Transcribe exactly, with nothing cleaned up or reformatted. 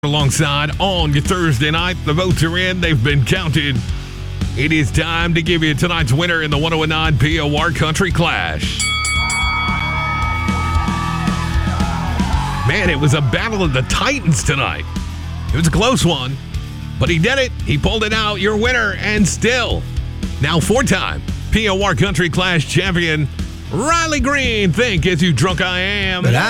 Alongside on your Thursday night, the votes are in. They've been counted. It is time to give you tonight's winner in the one oh nine P O R Country Clash. Man, it was a battle of the Titans tonight. It was a close one, but he did it. He pulled it out. Your winner, and still, now four-time P O R Country Clash champion, Riley Green. Think as you drunk I am. But I